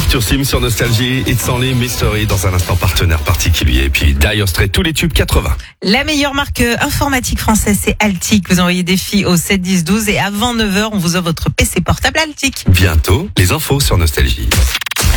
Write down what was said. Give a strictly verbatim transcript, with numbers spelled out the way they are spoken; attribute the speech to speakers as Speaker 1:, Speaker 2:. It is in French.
Speaker 1: Arthur Sim sur Nostalgie, It's Only Mystery dans un instant partenaire particulier. Et puis Dire Straits, tous les tubes quatre-vingts.
Speaker 2: La meilleure marque informatique française, c'est Altic. Vous envoyez des filles au sept dix douze et avant neuf heures, on vous offre votre P C portable Altic.
Speaker 1: Bientôt, les infos sur Nostalgie.